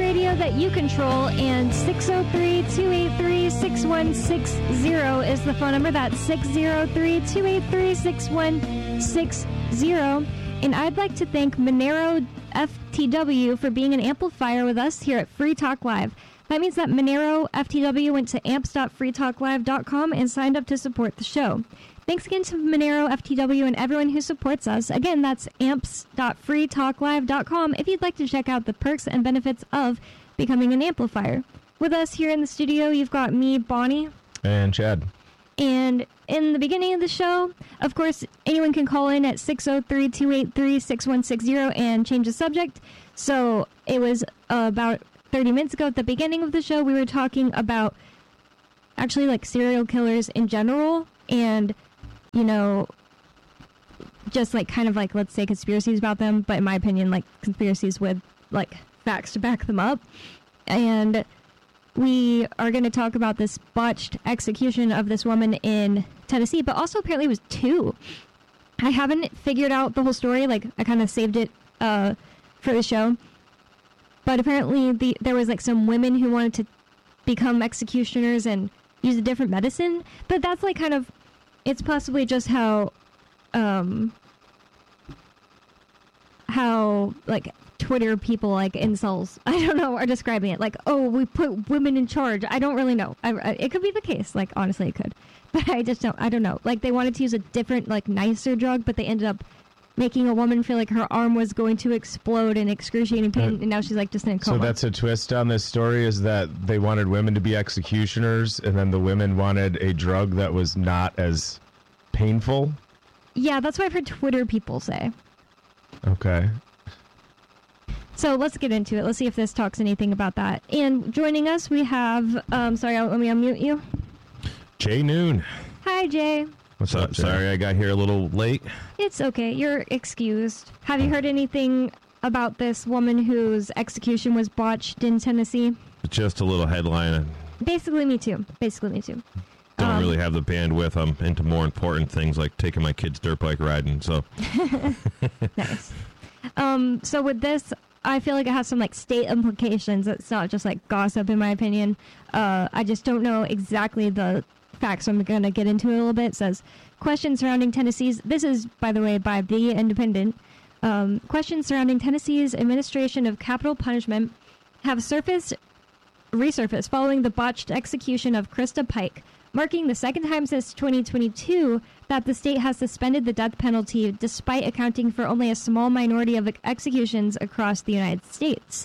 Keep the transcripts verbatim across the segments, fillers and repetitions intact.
radio that you control, and six oh three, two eight three, six one six zero is the phone number. That's six oh three, two eight three, six one six zero. And I'd like to thank Monero F T W for being an amplifier with us here at Free Talk Live. That means that Monero F T W went to amps dot free talk live dot com and signed up to support the show. Thanks again to Monero F T W and everyone who supports us. Again, that's amps dot free talk live dot com if you'd like to check out the perks and benefits of becoming an amplifier. With us here in the studio, you've got me, Bonnie. And Chad. And in the beginning of the show, of course, anyone can call in at six oh three, two eight three, six one six zero and change the subject. So it was uh, about thirty minutes ago at the beginning of the show, we were talking about actually like serial killers in general and, you know, just like kind of like, let's say conspiracies about them, but in my opinion, like conspiracies with like facts to back them up. And we are going to talk about this botched execution of this woman in Tennessee, but also apparently it was two. I haven't figured out the whole story. Like I kind of saved it uh, for the show. But apparently the, there was like some women who wanted to become executioners and use a different medicine. But that's like kind of, it's possibly just how, um, how like Twitter people like incels, I don't know, are describing it. Like, oh, we put women in charge. I don't really know. I, I, it could be the case. Like, honestly, it could. But I just don't, I don't know. Like they wanted to use a different, like nicer drug, but they ended up making a woman feel like her arm was going to explode in excruciating pain, uh, and now she's like just in a coma. So that's a twist on this story, is that they wanted women to be executioners, and then the women wanted a drug that was not as painful? Yeah, that's what I've heard Twitter people say. Okay. So let's get into it. Let's see if this talks anything about that. And joining us, we have, um, sorry, let me unmute you. Jay Noon. Hi, Jay. What's up? Sorry I got here a little late. It's okay. You're excused. Have you heard anything about this woman whose execution was botched in Tennessee? Just a little headline. Basically, me too. Basically, me too. Don't um, really have the bandwidth. I'm into more important things like taking my kids dirt bike riding. So nice. Um, so with this, I feel like it has some like state implications. It's not just like gossip, in my opinion. Uh, I just don't know exactly the facts, so I'm going to get into it a little bit. It says, questions surrounding Tennessee's, this is, by the way, by The Independent, um, questions surrounding Tennessee's administration of capital punishment have surfaced, resurfaced following the botched execution of Krista Pike, marking the second time since twenty twenty-two that the state has suspended the death penalty despite accounting for only a small minority of executions across the United States.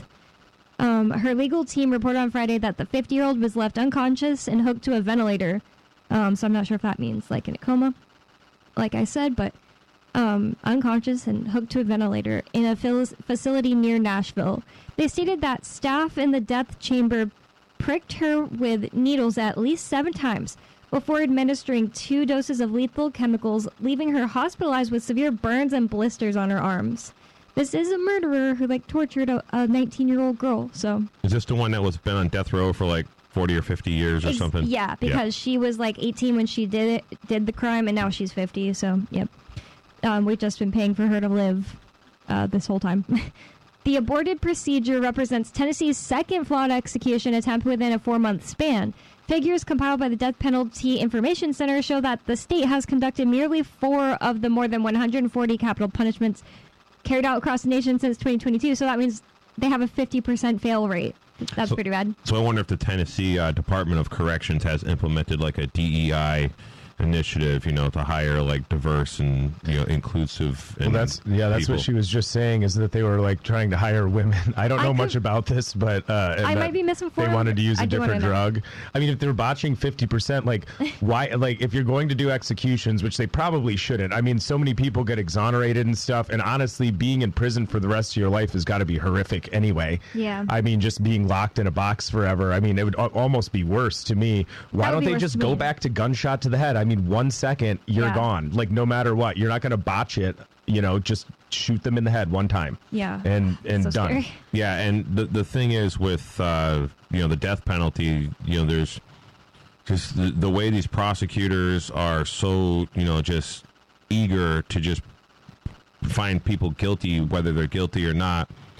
Um, her legal team reported on Friday that the fifty-year-old was left unconscious and hooked to a ventilator. Um, so I'm not sure if that means like in a coma, like I said, but um, unconscious and hooked to a ventilator in a fil- facility near Nashville. They stated that staff in the death chamber pricked her with needles at least seven times before administering two doses of lethal chemicals, leaving her hospitalized with severe burns and blisters on her arms. This is a murderer who like tortured a, a nineteen-year-old girl. So is this the one that was been on death row for like forty or fifty years or Ex- something? Yeah, because yeah. she was like eighteen when she did it, did the crime, and now she's fifty. So, yep. Um, we've just been paying for her to live uh, this whole time. The aborted procedure represents Tennessee's second flawed execution attempt within a four-month span. Figures compiled by the Death Penalty Information Center show that the state has conducted merely four of the more than one hundred forty capital punishments carried out across the nation since twenty twenty-two. So that means they have a fifty percent fail rate. That's so, pretty bad. So I wonder if the Tennessee uh, Department of Corrections has implemented like a D E I initiative, you know, to hire like diverse and, you know, inclusive. And well, that's yeah, that's people. what she was just saying, is that they were like trying to hire women. I don't know I could, much about this, but uh, I might be misinformed. They wanted to use I a different drug. I mean, if they're botching fifty percent, like why? Like if you're going to do executions, which they probably shouldn't. I mean, so many people get exonerated and stuff, and honestly, being in prison for the rest of your life has got to be horrific anyway. Yeah. I mean, just being locked in a box forever. I mean, it would almost be worse to me. Why don't they just go back to gunshot to the head? I mean, one second. You're yeah. gone. Like no matter what, you're not going to botch it. You know, just shoot them in the head one time. Yeah, and and so done. Scary. Yeah, and the the thing is with uh, you know the death penalty. You know, there's just the, the way these prosecutors are so you know just eager to just find people guilty, whether they're guilty or not.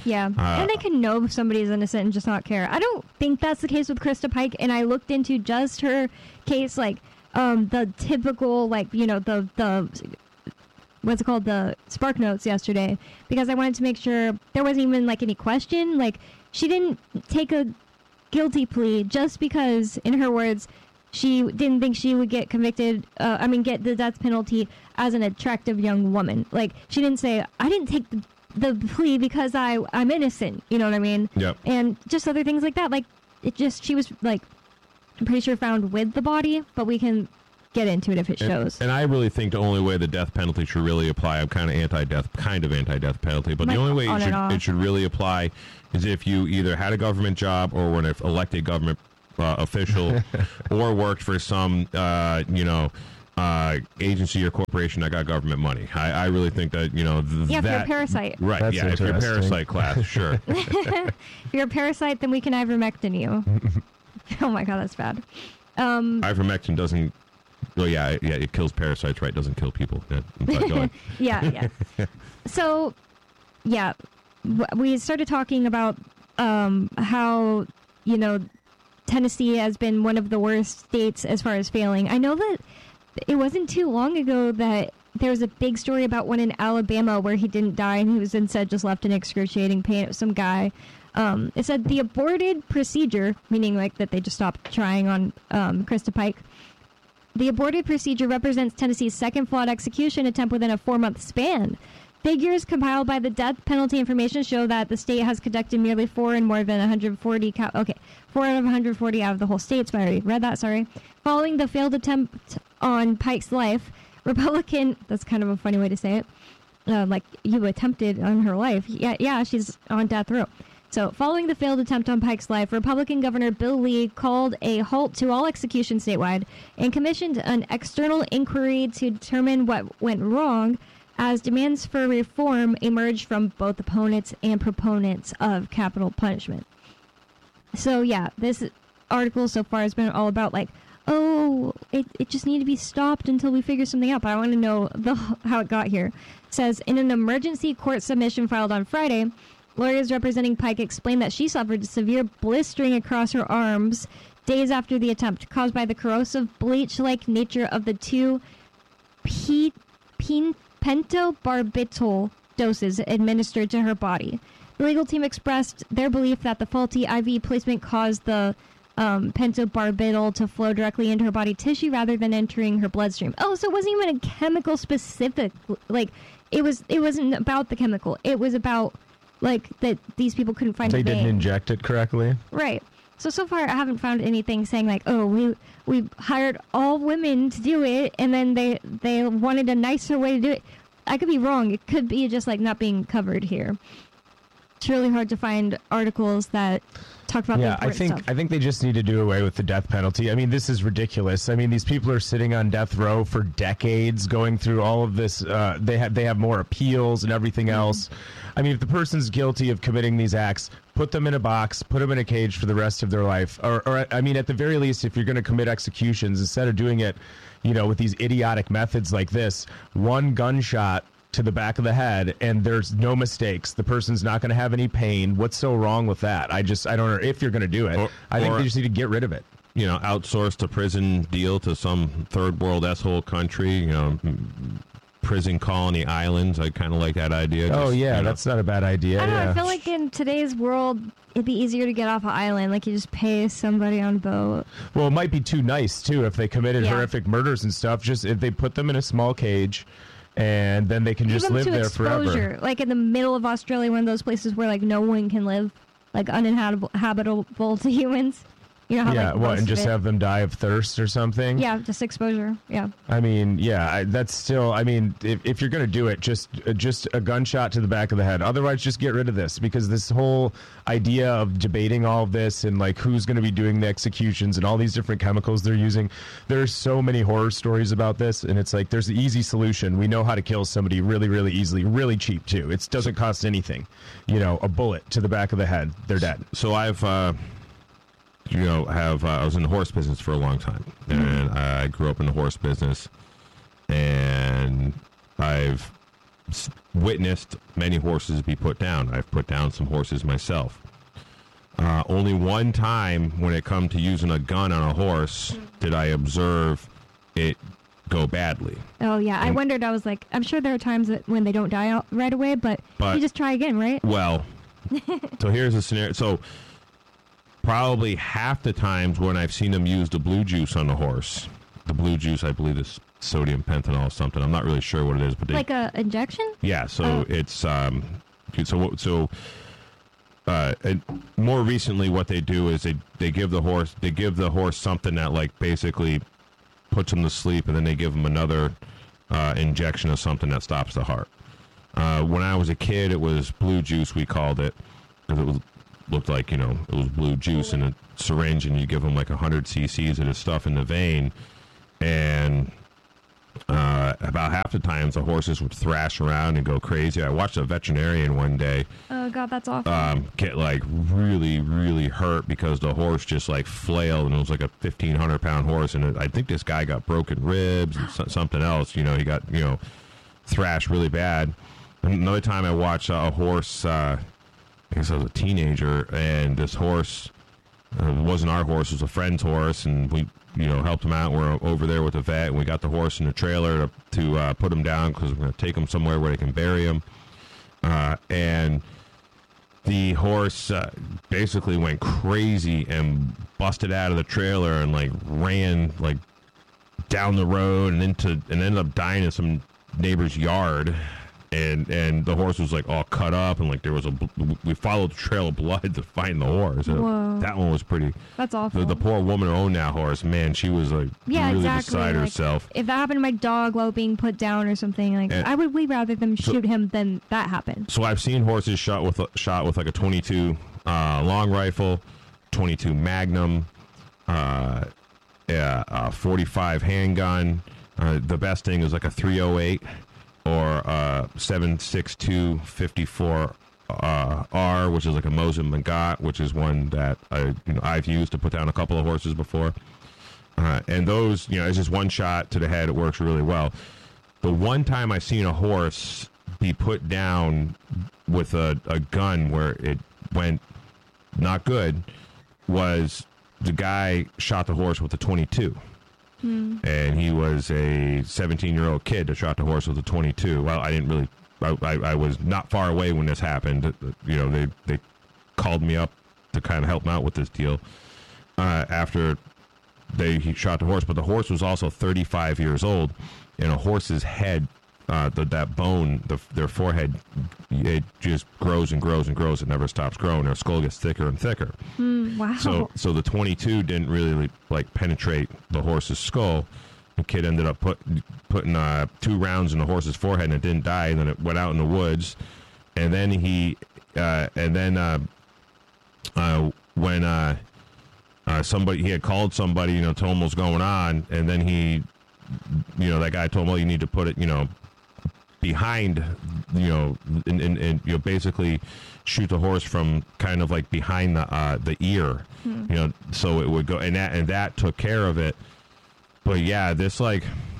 Yeah, Uh, and they can know if somebody is innocent and just not care. I don't think that's the case with Krista Pike, and I looked into just her case, like um, the typical, like, you know, the the what's it called, the Spark Notes yesterday, because I wanted to make sure there wasn't even like any question. Like, she didn't take a guilty plea just because, in her words, she didn't think she would get convicted, uh, I mean, get the death penalty as an attractive young woman. Like, she didn't say, I didn't take the, the plea because I, I'm innocent, you know what I mean? Yep. And just other things like that. Like, it just, she was, like, I'm pretty sure found with the body, but we can get into it if it shows. And, and I really think the only way the death penalty should really apply, I'm kind of anti-death, kind of anti-death penalty, but Like, the only way on it and should, off. it should really apply is if you either had a government job or were an elected government uh, official or worked for some, uh, you know, uh, agency or corporation that got government money. I, I really think that, you know, th- Yeah, if you're a that, parasite. Right, That's yeah, if you're a interesting. parasite class, sure. If you're a parasite, then we can ivermectin you. Oh my god, that's bad. Um, Ivermectin doesn't, well, yeah, it- yeah, it kills parasites, right? It doesn't kill people. Yeah, I'm sorry, go ahead. yeah, yeah. So, yeah, w- we started talking about um, how, you know, Tennessee has been one of the worst states as far as failing. I know that it wasn't too long ago that there was a big story about one in Alabama where he didn't die and he was instead just left in excruciating pain. It was some guy. Um, it said the aborted procedure, meaning like that they just stopped trying on um, Krista Pike. The aborted procedure represents Tennessee's second flawed execution attempt within a four-month span. Figures compiled by the Death Penalty Information show that the state has conducted merely four in more than one hundred forty. Ca- okay, four out of one hundred forty out of the whole state. So I already read that. Sorry. Following the failed attempt on Pike's life, Republican. That's kind of a funny way to say it. Uh, like you attempted on her life. Yeah, yeah, she's on death row. So, following the failed attempt on Pike's life, Republican Governor Bill Lee called a halt to all executions statewide and commissioned an external inquiry to determine what went wrong, as demands for reform emerged from both opponents and proponents of capital punishment. So, yeah, this article so far has been all about, like, oh, it, it just needed to be stopped until we figure something out. But I want to know the, how it got here. It says, in an emergency court submission filed on Friday, lawyers representing Pike explained that she suffered severe blistering across her arms days after the attempt, caused by the corrosive bleach-like nature of the two p- p- pentobarbital doses administered to her body. The legal team expressed their belief that the faulty I V placement caused the um, pentobarbital to flow directly into her body tissue rather than entering her bloodstream. Oh, so it wasn't even a chemical specific. Like, it was. It wasn't about the chemical. It was about, like, that these people couldn't find They a vein. didn't inject it correctly. Right. So, so far, I haven't found anything saying, like, oh, we we hired all women to do it, and then they, they wanted a nicer way to do it. I could be wrong. It could be just, like, not being covered here. It's really hard to find articles that talk about the Yeah, I important think stuff. I think they just need to do away with the death penalty. I mean, this is ridiculous. I mean, these people are sitting on death row for decades, going through all of this. Uh, they have they have more appeals and everything else. I mean, if the person's guilty of committing these acts, put them in a box, put them in a cage for the rest of their life. Or, or I mean, at the very least, if you're going to commit executions, instead of doing it, you know, with these idiotic methods like this, one gunshot to the back of the head and there's no mistakes. The person's not going to have any pain. What's so wrong with that? I just, I don't know if you're going to do it. Or- I think or- they just need to get rid of it. You know, outsource the prison deal to some third world asshole country, you know, m- prison colony islands. I kind of like that idea. Oh, Just, yeah, you know, that's not a bad idea. I don't know. yeah. I feel like in today's world, it'd be easier to get off an island. Like, you just pay somebody on a boat. Well, it might be too nice, too, if they committed Yeah. horrific murders and stuff. Just if they put them in a small cage and then they can Give just them live to there exposure. forever. Like in the middle of Australia, one of those places where, like, no one can live. Like, uninhabitable habitable to humans. You know how, Yeah, like, what, most and of just it- have them die of thirst or something? Yeah, just exposure. Yeah. I mean, yeah, I, that's still. I mean, if, if you're gonna do it, just uh, just a gunshot to the back of the head. Otherwise, just get rid of this, because this whole idea of debating all of this and like who's gonna be doing the executions and all these different chemicals they're using. There's so many horror stories about this, and it's like there's the easy solution. We know how to kill somebody really, really easily, really cheap too. It doesn't cost anything. You know, a bullet to the back of the head, they're dead. So I've, uh, you know, have uh, I was in the horse business for a long time, and I grew up in the horse business, and I've s- witnessed many horses be put down. I've put down some horses myself. Uh, only one time when it come to using a gun on a horse did I observe it go badly. Oh yeah, I And- wondered. I was like, I'm sure there are times that when they don't die out right away, but, But- you just try again, right? Well, so here's a scenario. So probably half the times when I've seen them use the blue juice on the horse, the blue juice, I believe, is sodium pentanol or something. I'm not really sure what it is, but they, Like a injection? yeah. So Oh. it's um, so what- so. Uh, and more recently, what they do is they, they give the horse they give the horse something that like basically puts him to sleep, and then they give him another uh, injection of something that stops the heart. Uh, when I was a kid, it was blue juice, we called it, because it was looked like, you know, it was blue juice in a syringe, and you give them like one hundred cc's of this stuff in the vein, and uh, about half the times the horses would thrash around and go crazy. I watched a veterinarian one day Oh god, that's awful. um, get like really, really hurt because the horse just like flailed, and it was like a fifteen hundred pound horse, and it, I think this guy got broken ribs and so, something else. You know, he got you know thrashed really bad. And another time I watched uh, a horse. Uh, I guess I was a teenager, and this horse uh, it wasn't our horse; it was a friend's horse, and we you know helped him out. We're over there with the vet, and we got the horse in the trailer to, to uh, put him down because we're going to take him somewhere where they can bury him. Uh, and the horse uh, basically went crazy and busted out of the trailer and like ran like down the road and into and ended up dying in some neighbor's yard. And and the horse was like all cut up, and like there was a bl- we followed the trail of blood to find the horse. And Whoa. that one was pretty. That's awful. The, the poor woman who owned that horse, man, she was like yeah, really exactly. beside like, herself. If that happened to my dog while being put down or something, like And- I would way rather them So- shoot him than that happen. So I've seen horses shot with a- shot with like a twenty-two uh, long rifle, twenty-two Magnum, uh, yeah, a forty-five handgun. Uh, the best thing is like a three oh eight or a seven six two fifty-four uh, R, which is like a Mosin Magat, which is one that I you know I've used to put down a couple of horses before. Uh, and those, you know, it's just one shot to the head. It works really well. The one time I seen a horse be put down with a, a gun where it went not good was the guy shot the horse with a twenty-two. Hmm. And he was a seventeen-year-old kid that shot the horse with a twenty-two. Well, I didn't really... I, I, I was not far away when this happened. You know, they, they called me up to kind of help him out with this deal uh, after they he shot the horse. But the horse was also thirty-five years old, and a horse's head, uh, the, that bone, the, their forehead, it just grows and grows and grows. It never stops growing. Their skull gets thicker and thicker. Hmm, wow. So, so the twenty-two didn't really like penetrate the horse's skull. The kid ended up put, putting uh, two rounds in the horse's forehead, and it didn't die. And then it went out in the woods, and then he, uh, and then uh, uh, when uh, uh, somebody he had called somebody, you know, told him what's going on, and then he, you know, that guy told him, well, you need to put it, you know, behind, you know, and, and, and you know, basically shoot the horse from kind of like behind the uh, the ear, Hmm. you know, so it would go, and that and that took care of it. But yeah, this like,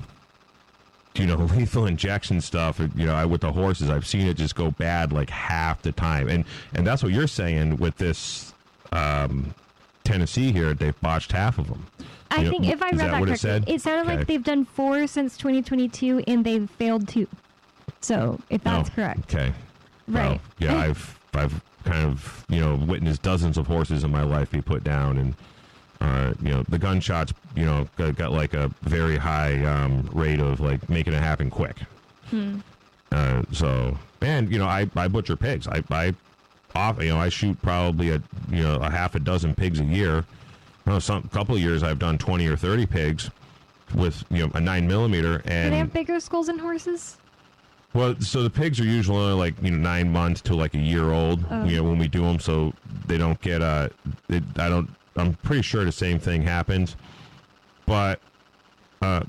you know, lethal injection stuff, you know, I, with the horses, I've seen it just go bad like half the time, and and that's what you're saying with this um, Tennessee here. They've botched half of them. I You know, think if I is read that that, what correctly, it said? it sounded Okay. like they've done four since twenty twenty-two and they've failed two. So if that's Oh, correct, Okay. Well, right? yeah, I've I've kind of you know witnessed dozens of horses in my life be put down, and uh, you know the gunshots you know got, got like a very high um, rate of like making it happen quick. Hmm. Uh, so and you know I, I butcher pigs. I I off you know I shoot probably a you know a half a dozen pigs a year. You know, some couple of years I've done twenty or thirty pigs with you know a nine millimeter, Do they have and bigger skulls than horses? well, so the pigs are usually only like you know nine months to like a year old. Oh. You know when we do them, so they don't get uh, it, I don't. I'm pretty sure the same thing happens, but uh,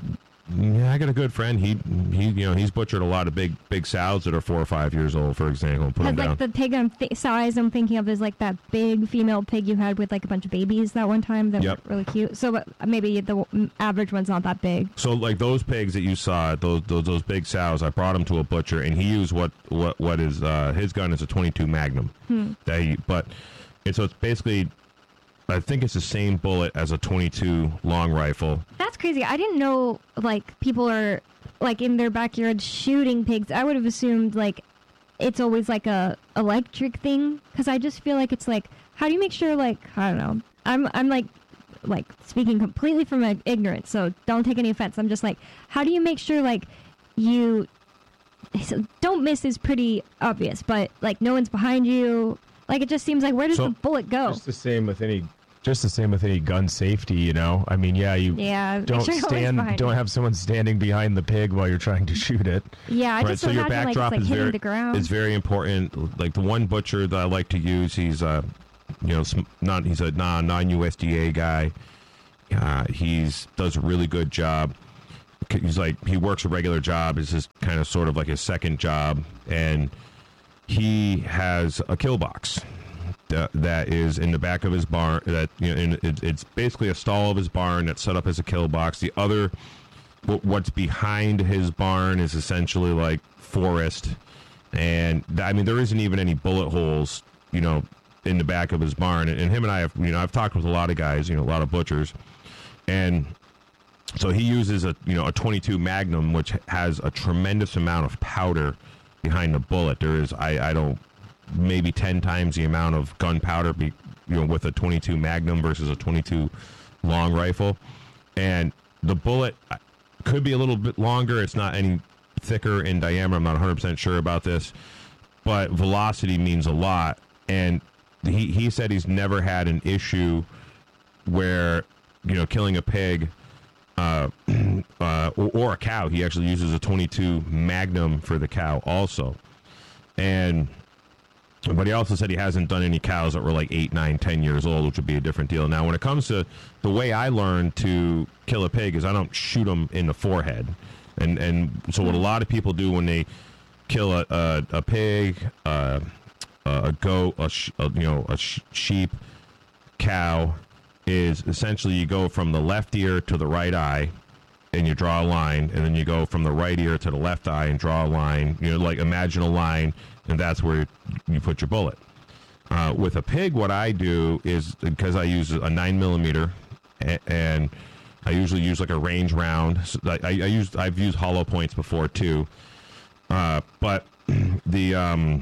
Yeah, I got a good friend. He he, you know, he's butchered a lot of big big sows that are four or five years old, for example. And put them Because like down. the pig I'm th- size I'm thinking of is like that big female pig you had with like a bunch of babies that one time that Yep. were really cute. So uh, maybe the w- average one's not that big. So like those pigs that you saw, those those, those big sows, I brought him to a butcher, and he used what what what is uh, his gun is a twenty-two Magnum. Hmm. That he, but and so it's basically, I think it's the same bullet as a twenty-two long rifle. That's crazy. I didn't know like people are like in their backyard shooting pigs. I would have assumed like it's always like a electric thing because I just feel like it's like how do you make sure like I don't know. I'm I'm like like speaking completely from my ignorance, so don't take any offense. I'm just like how do you make sure like you so don't miss is pretty obvious, but like no one's behind you. Like it just seems like where does So- the bullet go? Just the same with any. Just the same with any gun safety, you know. I mean, yeah, you Yeah, make don't sure no one's stand, behind don't you. have someone standing behind the pig while you're trying to shoot it. Yeah, I Right, just so your imagine like it's backdrop like is hitting very the ground. is very important. Like the one butcher that I like to use, he's uh, you know, sm- not he's a non non U S D A guy. Uh, he's does a really good job. He's like he works a regular job. It's just kind of sort of like his second job, and he has a kill box that, that is in the back of his barn. That you know, in, it, it's basically a stall of his barn that's set up as a kill box. The other, wh- what's behind his barn is essentially like forest, and th- I mean there isn't even any bullet holes, you know, in the back of his barn. And, and him and I have, you know, I've talked with a lot of guys, you know, a lot of butchers, and so he uses a you know a twenty-two Magnum, which has a tremendous amount of powder behind the bullet. There is I I don't maybe ten times the amount of gunpowder be you know with a twenty-two Magnum versus a twenty-two long rifle, and the bullet could be a little bit longer. It's not any thicker in diameter. I'm not one hundred percent sure about this, but velocity means a lot. And he he said he's never had an issue where you know killing a pig. Uh, uh, or, or a cow. He actually uses a twenty-two Magnum for the cow also. And but he also said he hasn't done any cows that were like eight, nine, ten years old, which would be a different deal. Now, when it comes to the way I learned to kill a pig is I don't shoot them in the forehead. And and so what a lot of people do when they kill a a, a pig, uh, a goat, a, sh- a you know a sh- sheep, cow, is essentially you go from the left ear to the right eye and you draw a line, and then you go from the right ear to the left eye and draw a line. You know, like imagine a line, and that's where you put your bullet. Uh, with a pig, what I do is, because I use a nine millimeter, a- and I usually use like a range round. So I, I use I've used hollow points before too, uh, but the um,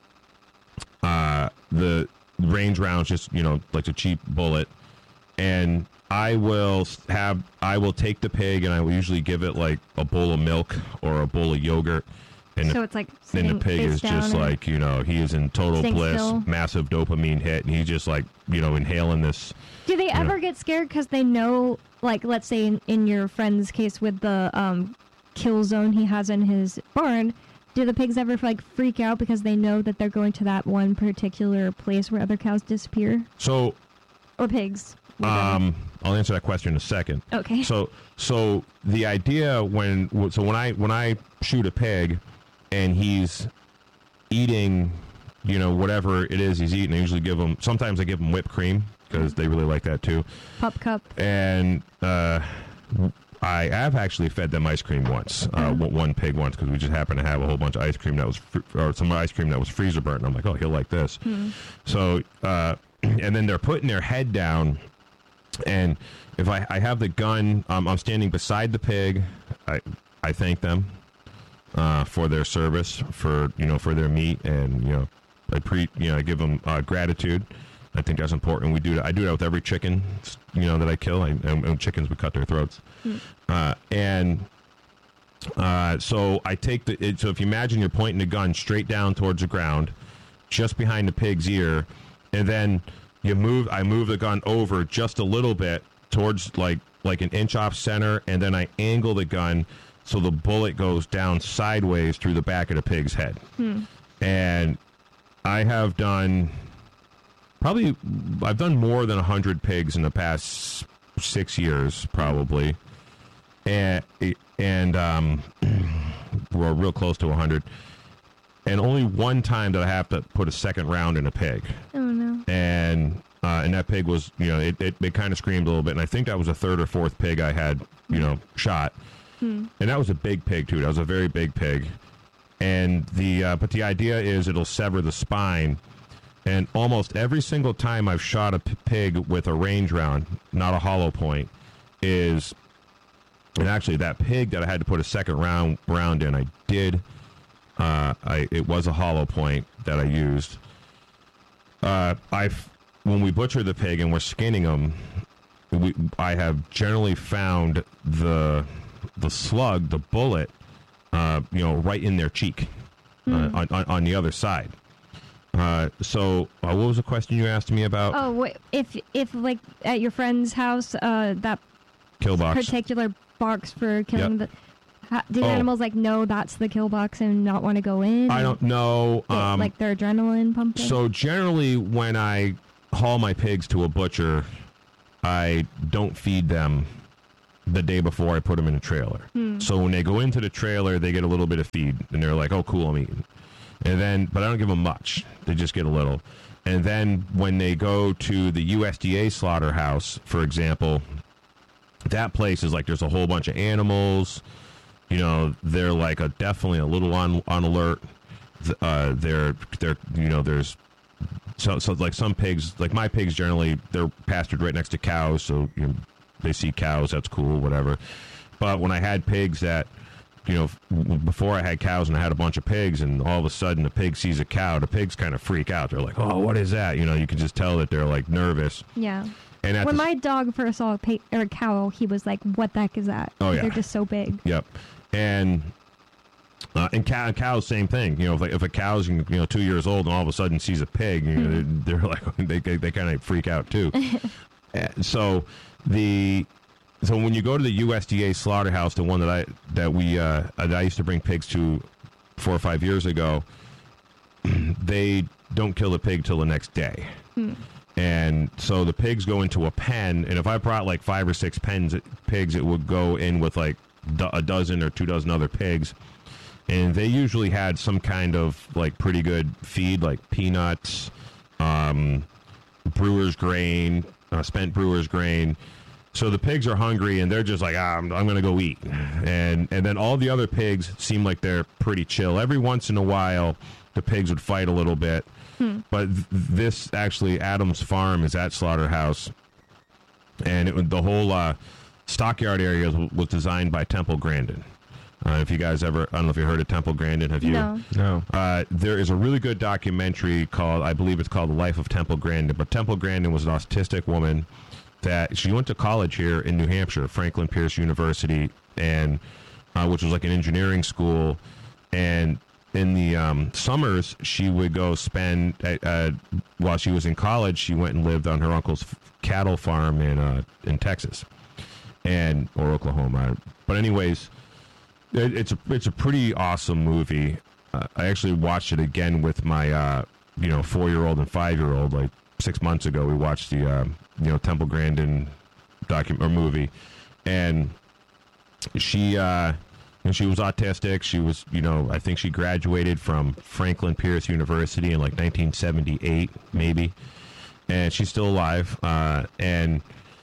uh, the range rounds just you know like a cheap bullet. And I will have I will take the pig and I will usually give it like a bowl of milk or a bowl of yogurt, and so the, it's like then the sitting pig face is down just and- like you know he is in total Sitting bliss, still. massive dopamine hit, and he's just like you know inhaling this. Do they you ever know. get scared because they know, like, let's say in, in your friend's case with the um, kill zone he has in his barn, do the pigs ever like freak out because they know that they're going to that one particular place where other cows disappear So or pigs? whatever. um, I'll answer that question in a second. Okay. So so the idea when so when I when I shoot a pig and he's eating, you know, whatever it is he's eating, I usually give him. Sometimes I give him whipped cream because they really like that too. Pup cup. And uh, I have actually fed them ice cream once, uh, Uh-huh. one pig once, because we just happened to have a whole bunch of ice cream that was fr- or some ice cream that was freezer burnt. And I'm like, oh, he'll like this. Hmm. So uh, and then they're putting their head down. And if I, I have the gun, um, I'm standing beside the pig. I I thank them uh, for their service, for you know, for their meat, and you know, I pre you know, I give them uh, gratitude. I think that's important. We do that. I do that with every chicken, you know, that I kill. I, and, and chickens, we cut their throats. Hmm. Uh, and uh, so I take the. It, so if you imagine you're pointing the gun straight down towards the ground, just behind the pig's ear, and then you move. I move the gun over just a little bit towards like like an inch off center, and then I angle the gun so the bullet goes down sideways through the back of the pig's head. Hmm. And I have done probably I've done more than a hundred pigs in the past six years, probably. And it, and um, we're real close to one hundred. And only one time did I have to put a second round in a pig. Oh, no. And uh, and that pig was, you know, it, it, it kind of screamed a little bit. And I think that was the third or fourth pig I had, you know, shot. Hmm. And that was a big pig, too. That was a very big pig. And the, uh, but the idea is it'll sever the spine. And almost every single time I've shot a p- pig with a range round, not a hollow point, is, and actually that pig that I had to put a second round round in, I did. Uh, I it was a hollow point that I used. Uh, I when we butcher the pig and we're skinning them, we I have generally found the the slug, the bullet, uh, you know, right in their cheek, mm. uh, on, on on the other side. Uh, so uh, what was the question you asked me about? Oh, wait, if if like at your friend's house, uh, that kill box particular box for killing yep. the. How, did oh. animals like know that's the kill box and not want to go in? I don't know. Get, um, like their adrenaline pumping? So generally when I haul my pigs to a butcher, I don't feed them the day before I put them in a trailer. Hmm. So when they go into the trailer, they get a little bit of feed and they're like, oh, cool, I'm eating. And then, but I don't give them much. They just get a little. And then when they go to the U S D A slaughterhouse, for example, that place is like there's a whole bunch of animals. You know, they're like a definitely a little on on alert. Uh, they're they're you know there's so so like some pigs, like my pigs generally they're pastured right next to cows, so you know, they see cows, that's cool, whatever. But when I had pigs that, you know, before I had cows and I had a bunch of pigs, and all of a sudden the pig sees a cow, the pigs kind of freak out. They're like, oh, what is that? You know, you can just tell that they're like nervous. Yeah. And when the, my dog first saw a, pig, or a cow, he was like, what the heck is that? Oh, yeah. They're just so big. Yep. And uh, and cow, cows, same thing. You know, if, if a cow's you know two years old and all of a sudden sees a pig, you know, mm-hmm. they're, they're like they they, they kind of freak out too. so the so when you go to the U S D A slaughterhouse, the one that I that we uh, that I used to bring pigs to four or five years ago, they don't kill the pig till the next day. Mm. And so the pigs go into a pen, and if I brought like five or six pens, pigs, it would go in with like a dozen or two dozen other pigs, and they usually had some kind of like pretty good feed, like peanuts, um, brewer's grain, uh, spent brewer's grain. So the pigs are hungry, and they're just like, ah, I'm, I'm going to go eat. And and then all the other pigs seem like they're pretty chill. Every once in a while, the pigs would fight a little bit. Hmm. But th- this actually, Adams Farm is at Slaughterhouse, and it, the whole uh, stockyard area was, was designed by Temple Grandin. Uh, if you guys ever, I don't know if you heard of Temple Grandin, have you? No. No. Uh, there is a really good documentary called, I believe it's called The Life of Temple Grandin. But Temple Grandin was an autistic woman that she went to college here in New Hampshire, Franklin Pierce University, and uh, which was like an engineering school. And in the um, summers, she would go spend, uh, while she was in college, she went and lived on her uncle's f- cattle farm in uh, in Texas, and or Oklahoma. But anyways, it, it's a it's a pretty awesome movie. Uh, I actually watched it again with my uh, you know four year old and five year old like six months ago. We watched the uh, you know Temple Grandin document or movie, and she. Uh, And she was autistic. She was, you know, I think she graduated from Franklin Pierce University in like nineteen seventy-eight, maybe. And she's still alive. Uh, and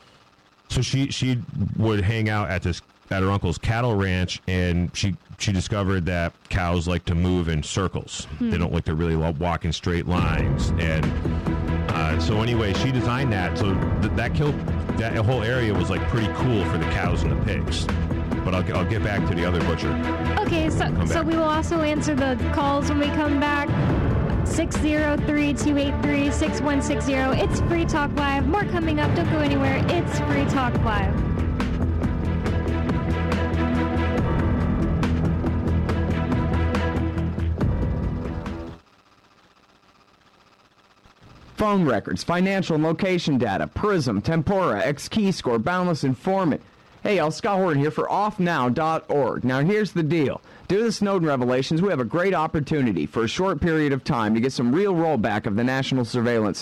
so she she would hang out at this at her uncle's cattle ranch, and she she discovered that cows like to move in circles. Hmm. They don't like to really walk in straight lines. And uh, so anyway, she designed that. So th- that killed that whole area was like pretty cool for the cows and the pigs. But I'll, I'll get back to the other butcher. Okay, so so we will also answer the calls when we come back. six zero three, two eight three, six one six zero. It's Free Talk Live. More coming up. Don't go anywhere. It's Free Talk Live. Phone records, financial and location data, Prism, Tempora, X-Keyscore, Boundless Informant. Hey, y'all, Scott Horton here for off now dot org. Now, here's the deal. Due to the Snowden revelations, we have a great opportunity for a short period of time to get some real rollback of the national surveillance state.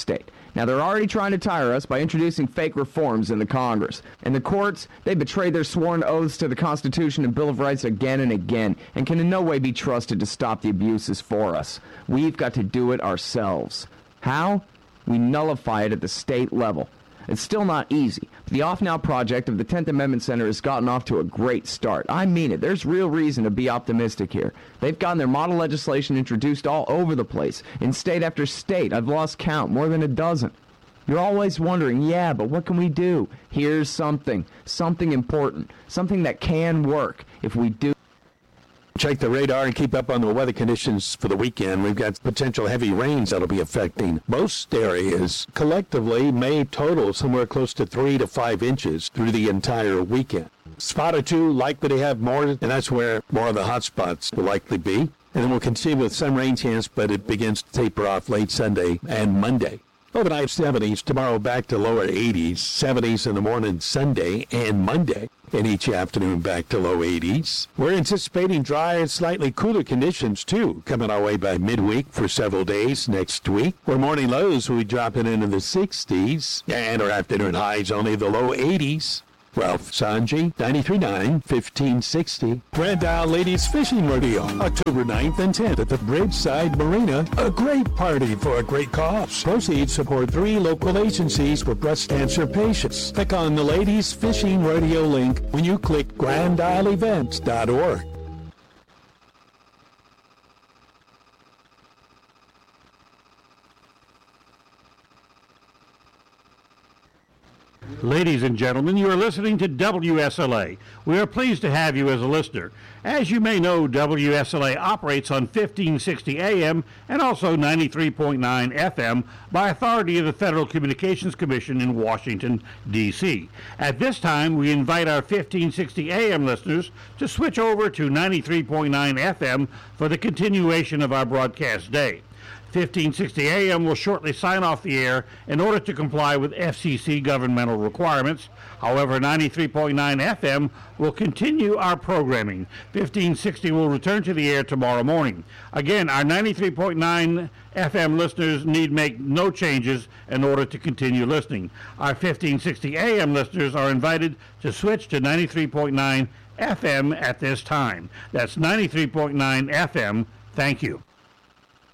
Now, they're already trying to tire us by introducing fake reforms in the Congress. And the courts, they betrayed their sworn oaths to the Constitution and Bill of Rights again and again, and can in no way be trusted to stop the abuses for us. We've got to do it ourselves. How? We nullify it at the state level. It's still not easy, but the Off Now project of the tenth Amendment Center has gotten off to a great start. I mean it. There's real reason to be optimistic here. They've gotten their model legislation introduced all over the place, in state after state. I've lost count, more than a dozen. You're always wondering, yeah, but what can we do? Here's something, something important, something that can work if we do. Check the radar and keep up on the weather conditions for the weekend. We've got potential heavy rains that'll be affecting most areas. Collectively, may total somewhere close to three to five inches through the entire weekend. Spot or two likely to have more, and that's where more of the hot spots will likely be. And then we'll continue with some rain chance, but it begins to taper off late Sunday and Monday. Overnight seventies, tomorrow back to lower eighties, seventies in the morning Sunday and Monday, and each afternoon back to low eighties. We're anticipating dry and slightly cooler conditions, too, coming our way by midweek for several days next week, where morning lows will be dropping into the sixties, and our afternoon highs only the low eighties. Ralph Sanji, ninety-three point nine, fifteen sixty. Grand Isle Ladies Fishing Rodeo, October ninth and tenth at the Bridgeside Marina. A great party for a great cause. Proceeds support three local agencies for breast cancer patients. Click on the Ladies Fishing Rodeo link when you click grand isle events dot org. Ladies and gentlemen, you are listening to W S L A. We are pleased to have you as a listener. As you may know, W S L A operates on fifteen sixty A M and also ninety-three point nine F M by authority of the Federal Communications Commission in Washington, D C At this time, we invite our fifteen sixty A M listeners to switch over to ninety-three point nine F M for the continuation of our broadcast day. fifteen sixty A M will shortly sign off the air in order to comply with F C C governmental requirements. However, ninety-three point nine F M will continue our programming. fifteen sixty will return to the air tomorrow morning. Again, our ninety-three point nine F M listeners need make no changes in order to continue listening. Our fifteen sixty A M listeners are invited to switch to ninety-three point nine F M at this time. That's ninety-three point nine F M. Thank you.